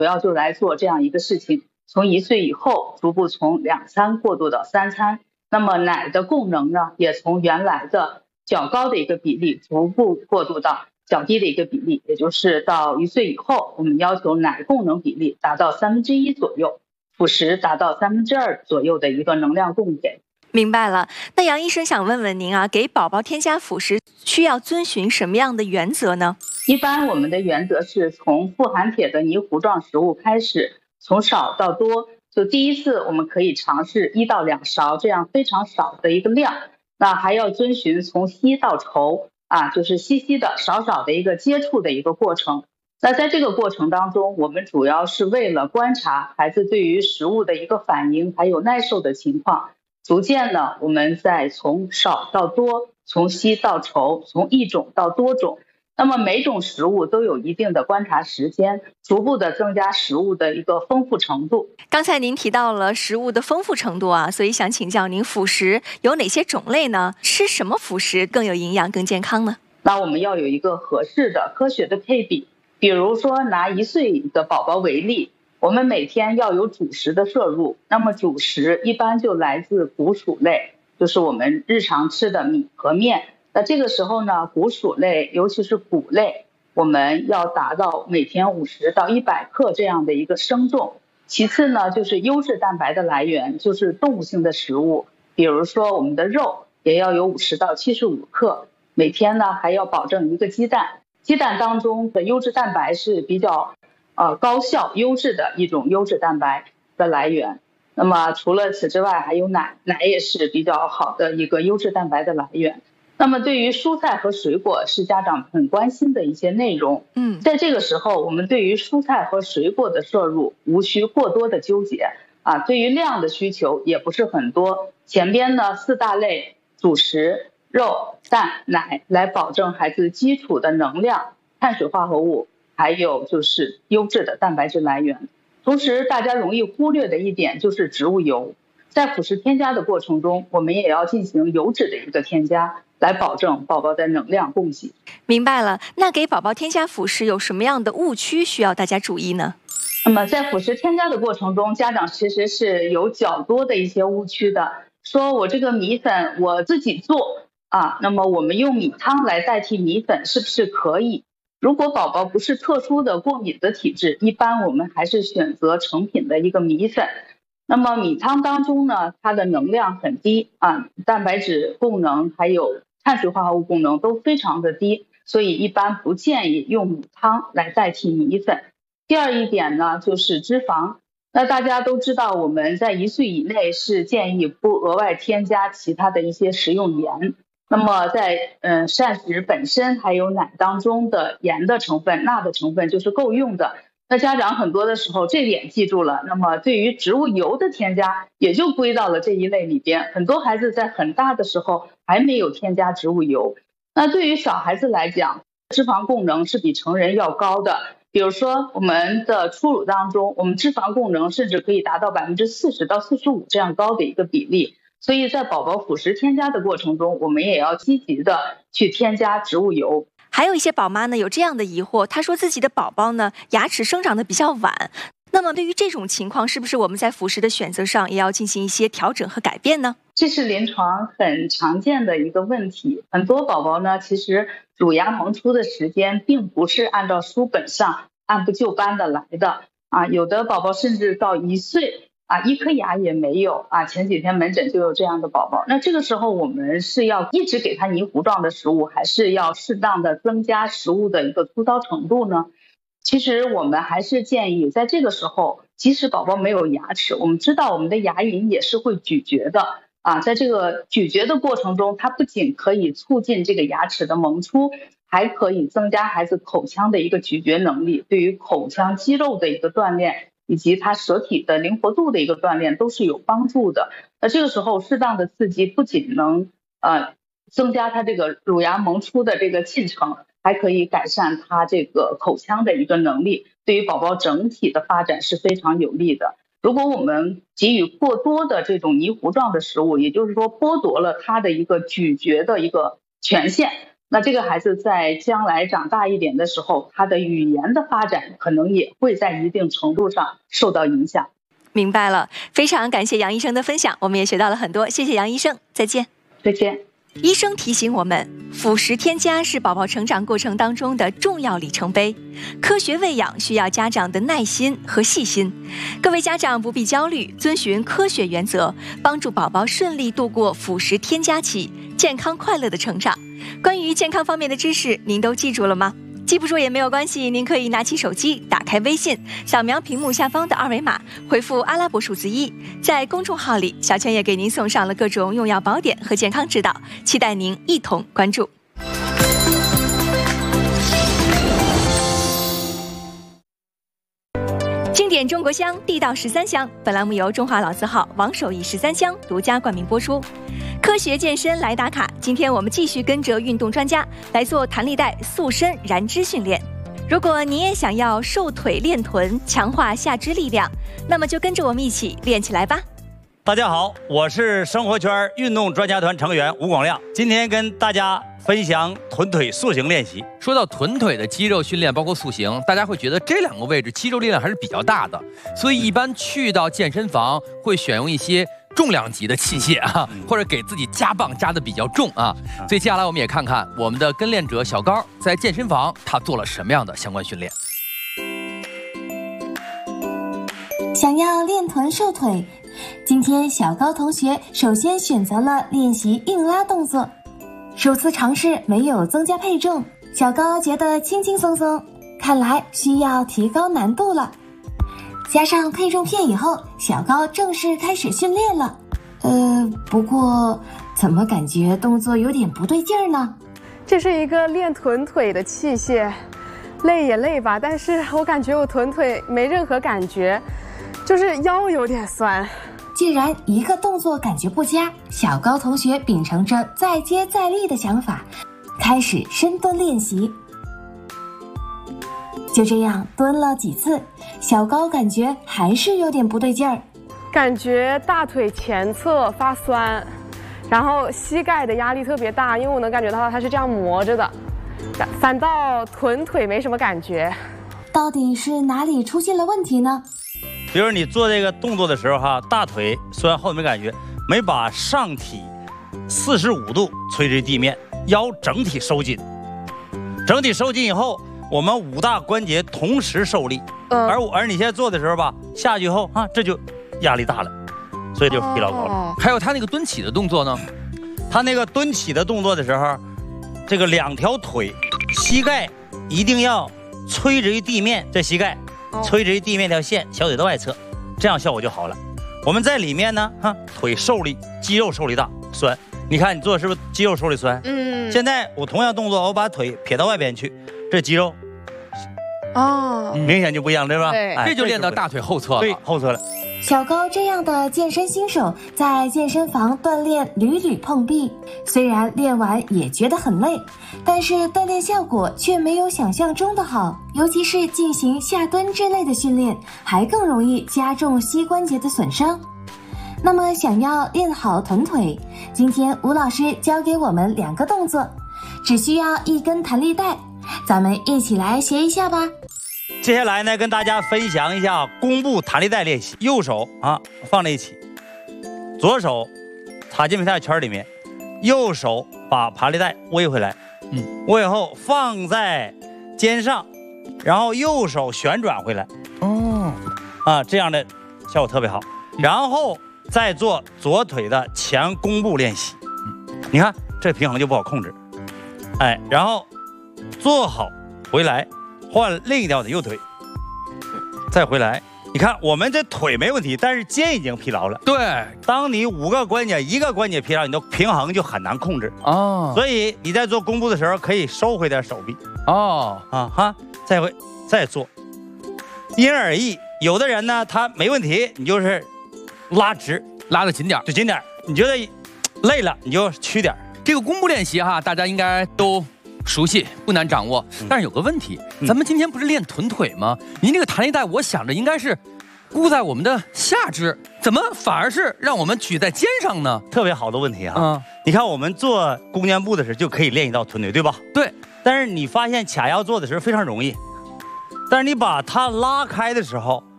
主要就来做这样一个事情，从1岁以后逐步从2餐过渡到3餐。那么奶的供能呢，也从原来的较高的一个比例逐步过渡到较低的一个比例，也就是到1岁以后，我们要求奶供能比例达到1/3左右，辅食达到2/3左右的一个能量供给。 明白了。那杨医生想问问您啊，给宝宝添加辅食需要遵循什么样的原则呢？ 一般我们的原则是从富含铁的泥糊状食物开始，从少到多。就第一次我们可以尝试1到2勺这样非常少的一个量，那还要遵循从稀到稠就是稀稀的少少的一个接触的一个过程。那在这个过程当中，我们主要是为了观察孩子对于食物的一个反应还有耐受的情况，逐渐呢我们再从少到多，从稀到稠，从1种到多种。那么每种食物都有一定的观察时间，逐步的增加食物的一个丰富程度。 刚才您提到了食物的丰富程度啊，所以想请教您，辅食有哪些种类呢？吃什么辅食更有营养、更健康呢？ 那我们要有一个合适的科学的配比。比如说拿1岁的宝宝为例，我们每天要有主食的摄入，那么主食一般就来自谷薯类，就是我们日常吃的米和面。那这个时候呢，谷薯类尤其是谷类，我们要达到每天50到100克这样的一个生重。其次呢，就是优质蛋白的来源，就是动物性的食物，比如说我们的肉也要有50到75克，每天呢还要保证1个鸡蛋。鸡蛋当中的优质蛋白是比较高效优质的一种优质蛋白的来源。那么除了此之外，还有奶也是比较好的一个优质蛋白的来源。那么对于蔬菜和水果是家长很关心的一些内容。在这个时候，我们对于蔬菜和水果的摄入无需过多的纠结对于量的需求也不是很多。前边呢4大类主食肉、蛋、奶来保证孩子基础的能量、碳水化合物，还有就是优质的蛋白质来源。同时大家容易忽略的一点就是植物油，在辅食添加的过程中，我们也要进行油脂的一个添加，来保证宝宝的能量供给。 明白了。那给宝宝添加辅食有什么样的误区需要大家注意呢？ 那么在辅食添加的过程中，家长其实是有较多的一些误区的，说我这个米粉我自己做那么我们用米汤来代替米粉是不是可以？如果宝宝不是特殊的过敏的体质，一般我们还是选择成品的一个米粉。那么米汤当中呢，它的能量很低蛋白质供能还有碳水化合物供能都非常的低，所以一般不建议用米汤来代替米粉。第二一点呢，就是脂肪。那大家都知道，我们在1岁以内是建议不额外添加其他的一些食用盐。那么在膳食本身还有奶当中的盐的成分、钠的成分就是够用的。那家长很多的时候这点记住了，那么对于植物油的添加也就归到了这一类里边。很多孩子在很大的时候还没有添加植物油。那对于小孩子来讲，脂肪供能是比成人要高的。比如说我们的初乳当中，我们脂肪供能甚至可以达到40%到45%这样高的一个比例。所以在宝宝辅食添加的过程中，我们也要积极的去添加植物油。 还有一些宝妈呢有这样的疑惑，她说自己的宝宝呢牙齿生长的比较晚，那么对于这种情况，是不是我们在辅食的选择上也要进行一些调整和改变呢？ 这是临床很常见的一个问题。很多宝宝呢，其实乳牙萌出的时间并不是按照书本上按部就班的来的有的宝宝甚至到1岁1颗牙也没有前几天门诊就有这样的宝宝。那这个时候我们是要一直给他泥糊状的食物，还是要适当的增加食物的一个粗糙程度呢？其实我们还是建议在这个时候，即使宝宝没有牙齿，我们知道我们的牙龈也是会咀嚼的在这个咀嚼的过程中，它不仅可以促进这个牙齿的萌出，还可以增加孩子口腔的一个咀嚼能力，对于口腔肌肉的一个锻炼以及他舌体的灵活度的一个锻炼都是有帮助的。那这个时候适当的刺激不仅能增加他这个乳牙萌出的这个进程，还可以改善他这个口腔的一个能力，对于宝宝整体的发展是非常有利的。如果我们给予过多的这种泥糊状的食物，也就是说剥夺了他的一个咀嚼的一个权限， 那这个孩子在将来长大一点的时候，他的语言的发展可能也会在一定程度上受到影响。 明白了，非常感谢杨医生的分享，我们也学到了很多，谢谢杨医生，再见。 再见。 医生提醒我们，辅食添加是宝宝成长过程当中的重要里程碑，科学喂养需要家长的耐心和细心。各位家长不必焦虑，遵循科学原则，帮助宝宝顺利度过辅食添加期，健康快乐的成长。关于健康方面的知识，您都记住了吗？记不住也没有关系，您可以拿起手机，打开微信，扫描屏幕下方的二维码，回复阿拉伯数字1。在公众号里，小圈也给您送上了各种用药宝典和健康指导，期待您一同关注。经典中国香，地道13香。本栏目由中华老字号王守义13香独家冠名播出。科学健身来打卡，今天我们继续跟着运动专家来做弹力带塑身燃脂训练。如果你也想要瘦腿练臀，强化下肢力量，那么就跟着我们一起练起来吧。 大家好，我是生活圈运动专家团成员吴广亮，今天跟大家分享臀腿塑形练习。 说到臀腿的肌肉训练，包括塑形，大家会觉得这两个位置肌肉力量还是比较大的，所以一般去到健身房会选用一些重量级的器械啊，或者给自己加磅加的比较重啊。所以接下来我们也看看我们的跟练者小高在健身房他做了什么样的相关训练。 想要练臀瘦腿，今天小高同学首先选择了练习硬拉动作。首次尝试没有增加配重，小高觉得轻轻松松，看来需要提高难度了。加上配重片以后，小高正式开始训练了。不过怎么感觉动作有点不对劲儿呢？ 这是一个练臀腿的器械，累也累吧，但是我感觉我臀腿没任何感觉，就是腰有点酸。 既然一个动作感觉不佳，小高同学秉承着再接再厉的想法，开始深蹲练习。就这样蹲了几次，小高感觉还是有点不对劲儿， 感觉大腿前侧发酸，然后膝盖的压力特别大，因为我能感觉到它是这样磨着的，反倒臀腿没什么感觉。 到底是哪里出现了问题呢？ 比如你做这个动作的时候哈，大腿虽然后没感觉，没把上体45度垂直地面，腰整体收紧。整体收紧以后，我们5大关节同时受力，而你现在做的时候吧，下去以后啊，这就压力大了，所以就疲劳高了。 还有他那个蹲起的动作呢， 他那个蹲起的动作的时候，这个2条腿膝盖一定要垂直于地面，这膝盖垂直于地面条线，小腿的外侧，这样效果就好了。我们在里面呢，腿受力，肌肉受力大，酸。你看你做的是不是肌肉受力酸？现在我同样动作，我把腿撇到外边去，这肌肉明显就不一样，对吧？ 对， 这就练到大腿后侧了。 对，后侧了。 小高这样的健身新手在健身房锻炼屡屡碰壁，虽然练完也觉得很累，但是锻炼效果却没有想象中的好，尤其是进行下蹲之类的训练，还更容易加重膝关节的损伤。那么想要练好臀腿，今天吴老师教给我们2个动作，只需要1根弹力带，咱们一起来学一下吧。 接下来呢，跟大家分享一下弓步弹力带练习。右手放在一起，左手插进皮带圈里面，右手把弹力带围回来，围以后放在肩上，然后右手旋转回来。这样的效果特别好。然后再做左腿的前弓步练习。你看这平衡就不好控制，然后做好回来，换另一条的右腿，再回来。你看我们这腿没问题，但是肩已经疲劳了。 对， 当你5个关节1个关节疲劳，你的平衡就很难控制。所以你在做弓步的时候可以收回点手臂。再做，因人而异。有的人呢他没问题，你就是拉直， 拉得紧点， 就紧点。你觉得累了，你就屈点。 这个弓步练习大家应该都熟悉，不难掌握。但是有个问题，咱们今天不是练臀腿吗？您这个弹力带，我想着应该是箍在我们的下肢，怎么反而是让我们举在肩上呢？ 特别好的问题啊！你看我们做弓箭步的时候就可以练习到臀腿，对吧？ 对。 但是你发现卡腰做的时候非常容易，但是你把它拉开的时候，